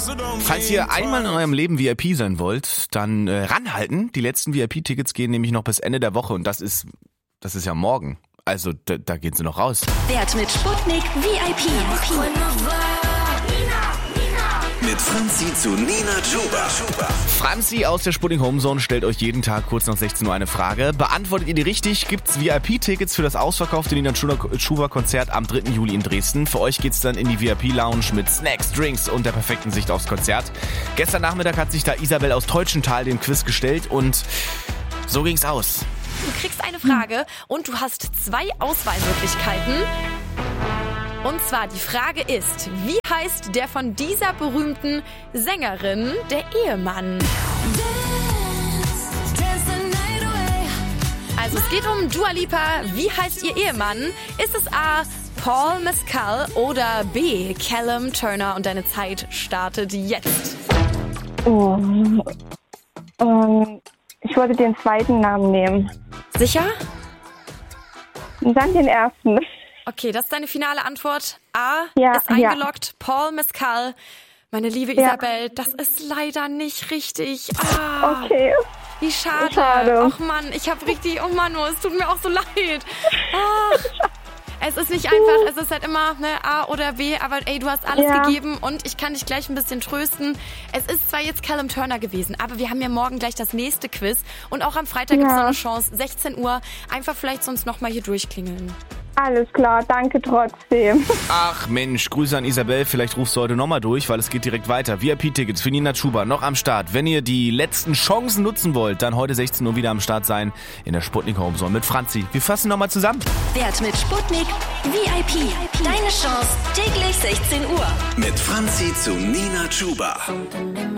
Falls ihr einmal in eurem Leben VIP sein wollt, dann ranhalten. Die letzten VIP-Tickets gehen nämlich noch bis Ende der Woche und das ist ja morgen. Also da gehen sie noch raus. Wert mit Sputnik VIP. Mit Franzi zu Nina Chuba. Franzi aus der Sputnik Homezone stellt euch jeden Tag kurz nach 16 Uhr eine Frage. Beantwortet ihr die richtig, gibt's VIP-Tickets für das ausverkaufte Nina Chuba-Konzert am 3. Juli in Dresden. Für euch geht's dann in die VIP-Lounge mit Snacks, Drinks und der perfekten Sicht aufs Konzert. Gestern Nachmittag hat sich da Isabel aus Teutschenthal dem Quiz gestellt und so ging's aus. Du kriegst eine Frage und du hast 2 Auswahlmöglichkeiten. Und zwar, die Frage ist, wie heißt der von dieser berühmten Sängerin der Ehemann? Also es geht um Dua Lipa. Wie heißt ihr Ehemann? Ist es A. Paul Mescal oder B. Callum Turner? Und deine Zeit startet jetzt. Ich wollte den zweiten Namen nehmen. Sicher? Dann den ersten. Okay, das ist deine finale Antwort. A ist eingeloggt, Paul Mescal. Meine liebe Isabel, das ist leider nicht richtig. Okay. Wie schade. Ach Mann, es tut mir auch so leid. Es ist nicht einfach, es ist halt immer A oder B, aber ey, du hast alles gegeben und ich kann dich gleich ein bisschen trösten. Es ist zwar jetzt Callum Turner gewesen, aber wir haben ja morgen gleich das nächste Quiz und auch am Freitag gibt es noch eine Chance, 16 Uhr, einfach vielleicht sonst nochmal hier durchklingeln. Alles klar, danke trotzdem. Ach Mensch, Grüße an Isabel, vielleicht rufst du heute nochmal durch, weil es geht direkt weiter. VIP-Tickets für Nina Chuba noch am Start. Wenn ihr die letzten Chancen nutzen wollt, dann heute 16 Uhr wieder am Start sein in der Sputnik Homezone mit Franzi. Wir fassen nochmal zusammen. Wert mit Sputnik VIP. Deine Chance täglich 16 Uhr. Mit Franzi zu Nina Chuba.